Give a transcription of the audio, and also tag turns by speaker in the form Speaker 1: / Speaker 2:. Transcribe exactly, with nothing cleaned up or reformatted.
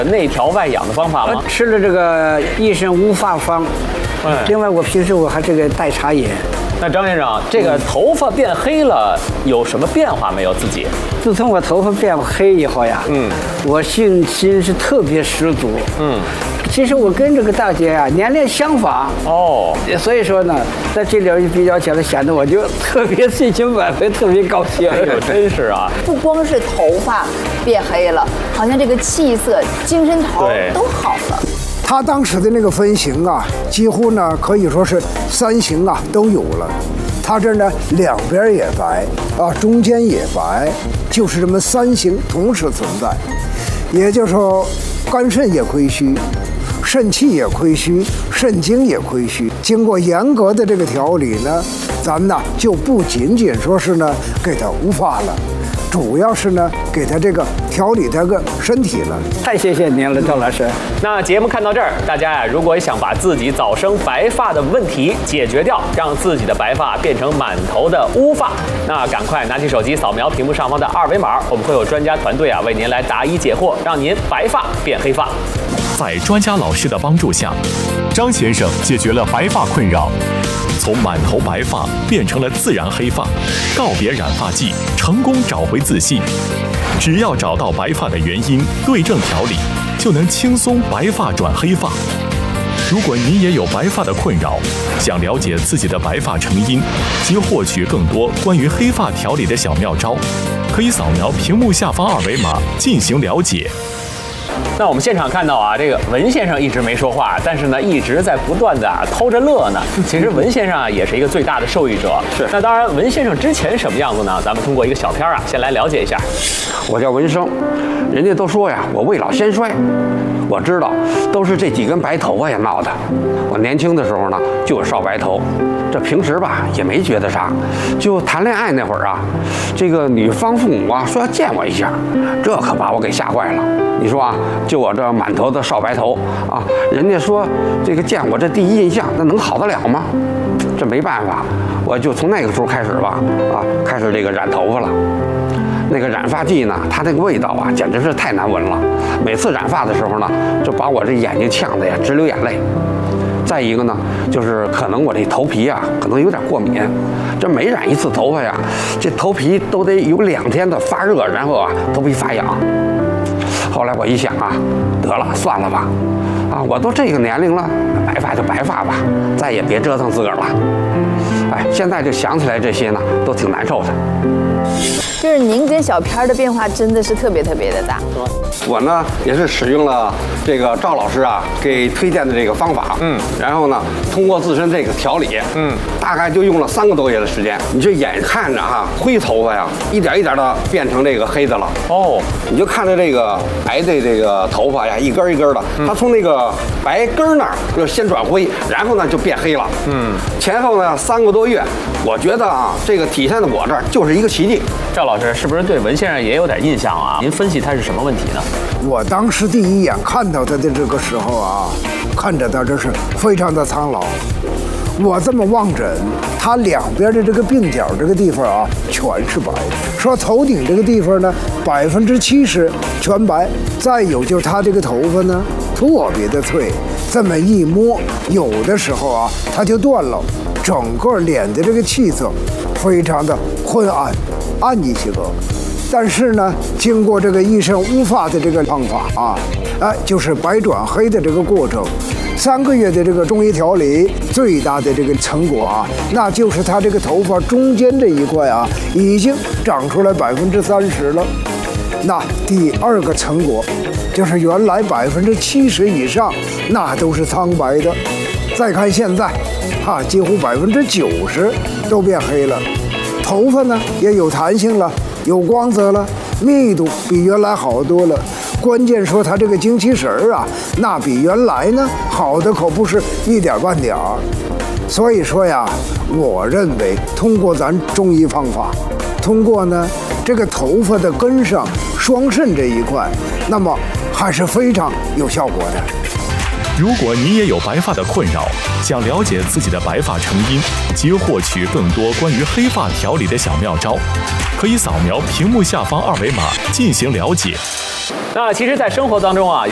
Speaker 1: 内调外养的方法吗？
Speaker 2: 吃了这个益生乌发方，
Speaker 1: 嗯，
Speaker 2: 另外我平时我还这个代茶饮。
Speaker 1: 那张先生，这个头发变黑了，有什么变化没有？自己？
Speaker 2: 自从我头发变黑以后呀，嗯，我信心是特别十足，嗯。其实我跟这个大姐啊年龄相仿哦，所以说呢，在这里比较起来，显得我就特别信心满分，特别高兴。
Speaker 1: 哎呦，真是啊！
Speaker 3: 不光是头发变黑了，好像这个气色、精神头都好了。
Speaker 4: 他当时的那个分型啊，几乎呢可以说是三型啊都有了。他这呢两边也白啊，中间也白，就是这么三型同时存在。也就是说，肝肾也亏虚。肾气也亏虚，肾精也亏虚。经过严格的这个调理呢，咱呢就不仅仅说是呢给他乌发了，主要是呢给他这个调理这个身体了。
Speaker 2: 太谢谢您了，赵老师。
Speaker 1: 那节目看到这儿，大家呀，如果想把自己早生白发的问题解决掉，让自己的白发变成满头的乌发，那赶快拿起手机扫描屏幕上方的二维码，我们会有专家团队啊为您来答疑解惑，让您白发变黑发。
Speaker 5: 在专家老师的帮助下，张先生解决了白发困扰，从满头白发变成了自然黑发，告别染发剂，成功找回自信。只要找到白发的原因，对症调理，就能轻松白发转黑发。如果您也有白发的困扰，想了解自己的白发成因及获取更多关于黑发调理的小妙招，可以扫描屏幕下方二维码进行了解。
Speaker 1: 那我们现场看到啊，这个文先生一直没说话，但是呢，一直在不断的啊偷着乐呢。其实文先生啊，也是一个最大的受益者。是。那当然，文先生之前什么样子呢？咱们通过一个小片啊，先来了解一下。
Speaker 6: 我叫文生，人家都说呀，我未老先衰。我知道，都是这几根白头发呀闹的。我年轻的时候呢，就有少白头，这平时吧也没觉得啥。就谈恋爱那会儿啊，这个女方父母啊说要见我一下，这可把我给吓坏了。你说啊，就我这满头的少白头啊，人家说这个见我这第一印象，那能好得了吗？这没办法，我就从那个时候开始吧，啊，开始这个染头发了。那个染发剂呢，它那个味道啊，简直是太难闻了。每次染发的时候呢，就把我这眼睛呛得呀直流眼泪。再一个呢，就是可能我这头皮啊，可能有点过敏。这每染一次头发呀，这头皮都得有两天的发热，然后啊，头皮发痒。后来我一想啊，得了，算了吧，啊，我都这个年龄了，白发就白发吧，再也别折腾自个儿了。哎，现在就想起来这些呢，都挺难受的。
Speaker 3: 就是您跟小片的变化真的是特别特别的大。
Speaker 6: 我呢也是使用了这个赵老师啊给推荐的这个方法，嗯，然后呢通过自身这个调理，嗯，大概就用了三个多月的时间。你这眼看着哈灰头发呀，一点一点的变成这个黑的了。哦，你就看着这个白的这个头发呀，一根一根的，它从那个白根那儿就先转灰，然后呢就变黑了。嗯，前后呢三个多月，我觉得啊这个体现在我这儿就是一个奇迹。
Speaker 1: 赵老师是不是对文先生也有点印象啊？您分析他是什么问题呢？
Speaker 4: 我当时第一眼看到他的这个时候啊，看着他这是非常的苍老。我这么望诊，他两边的这个鬓角这个地方啊，全是白的。说头顶这个地方呢，百分之七十全白。再有就是他这个头发呢，特别的脆，这么一摸，有的时候啊，它就断了。整个脸的这个气色非常的昏暗，暗一些个。但是呢，经过这个一身乌发的这个方法啊，哎，就是白转黑的这个过程，三个月的这个中医调理，最大的这个成果啊，那就是他这个头发中间这一块啊，已经长出来百分之三十了。那第二个成果，就是原来百分之七十以上那都是苍白的，再看现在，哈，几乎百分之九十都变黑了，头发呢也有弹性了。有光泽了，密度比原来好多了。关键说它这个精气神儿啊，那比原来呢好的可不是一点半点儿。所以说呀，我认为通过咱中医方法，通过呢这个头发的根上双肾这一块，那么还是非常有效果的。
Speaker 5: 如果你也有白发的困扰，想了解自己的白发成因及获取更多关于黑发调理的小妙招，可以扫描屏幕下方二维码进行了解。
Speaker 1: 那其实，在生活当中啊。